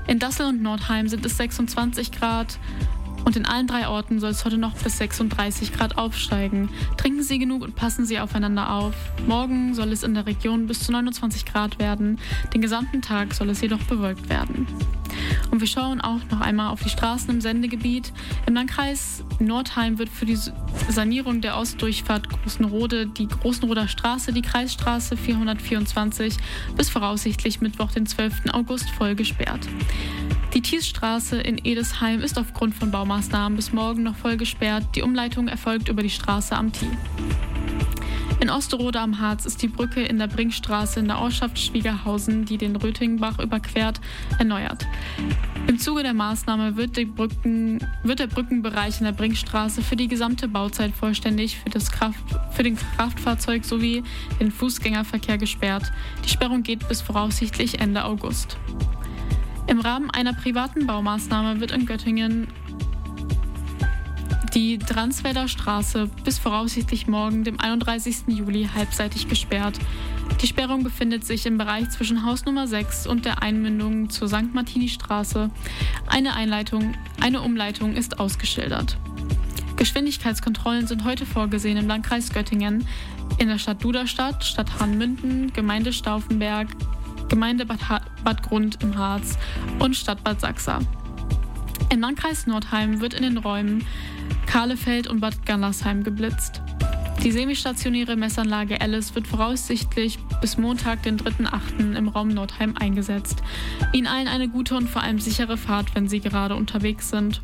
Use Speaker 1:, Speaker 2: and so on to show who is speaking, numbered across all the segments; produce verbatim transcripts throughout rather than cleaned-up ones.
Speaker 1: In Dassel und Nordheim sind es sechsundzwanzig Grad. Und in allen drei Orten soll es heute noch bis sechsunddreißig Grad aufsteigen. Trinken Sie genug und passen Sie aufeinander auf. Morgen soll es in der Region bis zu neunundzwanzig Grad werden. Den gesamten Tag soll es jedoch bewölkt werden. Und wir schauen auch noch einmal auf die Straßen im Sendegebiet. Im Landkreis Nordheim wird für die Sanierung der Ostdurchfahrt Großenrode die Großenroder Straße, die Kreisstraße vierhundertvierundzwanzig, bis voraussichtlich Mittwoch, den zwölften August, voll gesperrt. Die Thiesstraße in Edesheim ist aufgrund von Baumaßnahmen bis morgen noch voll gesperrt. Die Umleitung erfolgt über die Straße am Thie. In Osterode am Harz ist die Brücke in der Brinkstraße in der Ortschaft Schwiegerhausen, die den Röthingenbach überquert, erneuert. Im Zuge der Maßnahme wird, die Brücken, wird der Brückenbereich in der Brinkstraße für die gesamte Bauzeit vollständig für, das Kraft, für den Kraftfahrzeug sowie den Fußgängerverkehr gesperrt. Die Sperrung geht bis voraussichtlich Ende August. Im Rahmen einer privaten Baumaßnahme wird in Göttingen die Dransfelder Straße bis voraussichtlich morgen, dem einunddreißigsten Juli, halbseitig gesperrt. Die Sperrung befindet sich im Bereich zwischen Haus Nummer sechs und der Einmündung zur Sankt Martini-Straße. Eine Einleitung, eine Umleitung ist ausgeschildert. Geschwindigkeitskontrollen sind heute vorgesehen im Landkreis Göttingen, in der Stadt Duderstadt, Stadt Hahnmünden, Gemeinde Stauffenberg, Gemeinde Bad, ha- Bad Grund im Harz und Stadt Bad Sachsa. Im Landkreis Nordheim wird in den Räumen Kahlefeld und Bad Gandersheim geblitzt. Die semistationäre Messanlage Alice wird voraussichtlich bis Montag, den dritten achten im Raum Nordheim eingesetzt. Ihnen allen eine gute und vor allem sichere Fahrt, wenn Sie gerade unterwegs sind.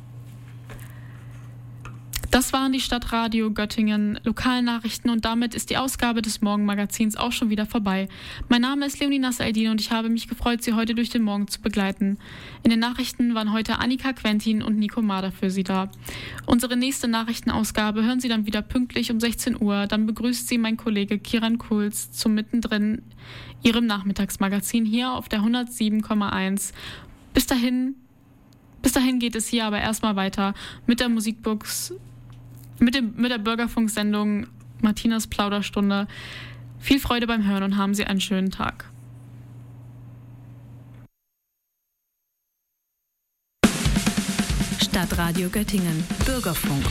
Speaker 1: Das waren die Stadtradio Göttingen Lokalnachrichten und damit ist die Ausgabe des Morgenmagazins auch schon wieder vorbei. Mein Name ist Leonie Nasser-Eldin und ich habe mich gefreut, Sie heute durch den Morgen zu begleiten. In den Nachrichten waren heute Annika Quentin und Nico Mader für Sie da. Unsere nächste Nachrichtenausgabe hören Sie dann wieder pünktlich um sechzehn Uhr. Dann begrüßt Sie mein Kollege Kiran Kulz zum Mittendrin Ihrem Nachmittagsmagazin hier auf der hundertsieben Komma eins. Bis dahin, bis dahin geht es hier aber erstmal weiter mit der Musikbox. Mit, dem, mit der Bürgerfunksendung Martinas Plauderstunde. Viel Freude beim Hören und haben Sie einen schönen Tag.
Speaker 2: Stadtradio Göttingen, Bürgerfunk.